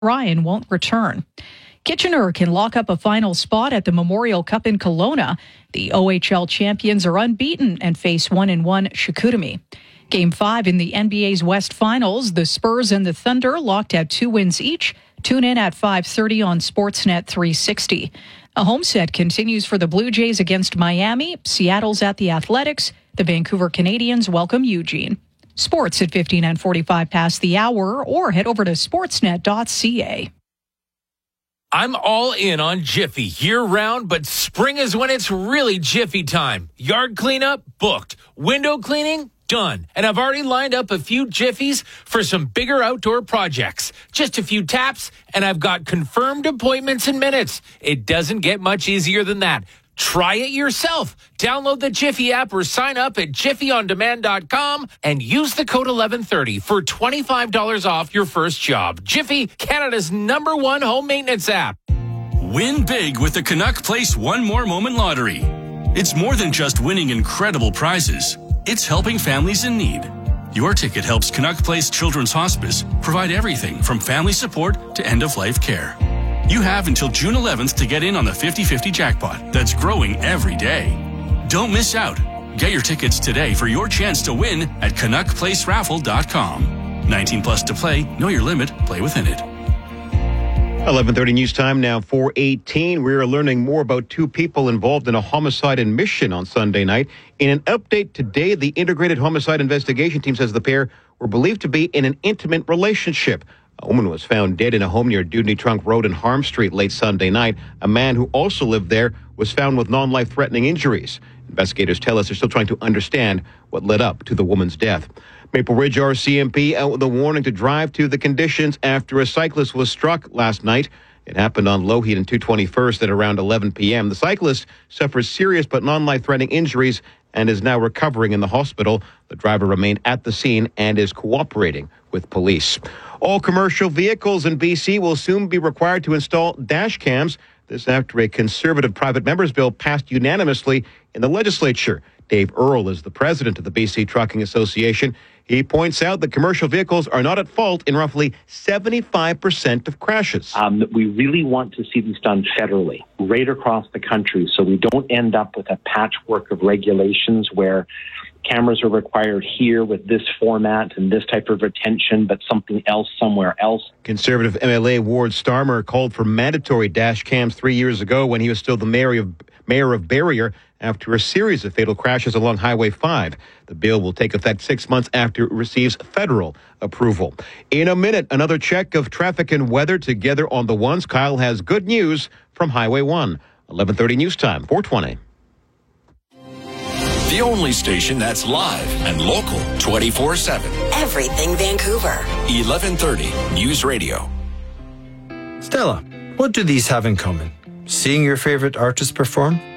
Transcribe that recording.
Ryan won't return. Kitchener can lock up a final spot at the Memorial Cup in Kelowna. The OHL champions are unbeaten and face 1-1 Chicoutimi. Game 5 in the NBA's West Finals, the Spurs and the Thunder locked at 2 wins each. Tune in at 5:30 on Sportsnet 360. A home set continues for the Blue Jays against Miami. Seattle's at the Athletics. The Vancouver Canadians welcome Eugene. Sports at 15 and 45 past the hour, or head over to sportsnet.ca. I'm all in on Jiffy year-round, but spring is when it's really Jiffy time. Yard cleanup? Booked. Window cleaning? Done. And I've already lined up a few Jiffies for some bigger outdoor projects. Just a few taps, and I've got confirmed appointments in minutes. It doesn't get much easier than that. Try it yourself. Download the Jiffy app or sign up at jiffyondemand.com and use the code 1130 for $25 off your first job. Jiffy, Canada's #1 home maintenance app. Win big with the Canuck Place One More Moment Lottery. It's more than just winning incredible prizes. It's helping families in need. Your ticket helps Canuck Place Children's Hospice provide everything from family support to end-of-life care. You have until June 11th to get in on the 50-50 jackpot that's growing every day. Don't miss out. Get your tickets today for your chance to win at CanuckPlaceRaffle.com. 19 plus to play. Know your limit. Play within it. 11:30 news time now, 4:18. We're learning more about 2 people involved in a homicide in Mission on Sunday night. In an update today, the Integrated Homicide Investigation Team says the pair were believed to be in an intimate relationship. A woman was found dead in a home near Dewdney Trunk Road and Harm Street late Sunday night. A man who also lived there was found with non-life-threatening injuries. Investigators tell us they're still trying to understand what led up to the woman's death. Maple Ridge RCMP out with a warning to drive to the conditions after a cyclist was struck last night. It happened on Lougheed and 221st at around 11 p.m. The cyclist suffered serious but non-life-threatening injuries and is now recovering in the hospital. The driver remained at the scene and is cooperating with police. All commercial vehicles in BC will soon be required to install dash cams. This after a Conservative private members bill passed unanimously in the legislature. Dave Earle is the president of the BC Trucking Association. He points out that commercial vehicles are not at fault in roughly 75% of crashes. We really want to see this done federally, right across the country, so we don't end up with a patchwork of regulations where cameras are required here with this format and this type of retention, but something else somewhere else. Conservative MLA Ward Starmer called for mandatory dash cams 3 years ago when he was still the mayor of Barrier after a series of fatal crashes along Highway 5. The bill will take effect 6 months after it receives federal approval. In a minute, another check of traffic and weather together on the ones. Kyle has good news from Highway 1. 11:30 news time, 4:20. The only station that's live and local 24/7. Everything Vancouver. 1130 News Radio. Stella, what do these have in common? Seeing your favorite artist perform?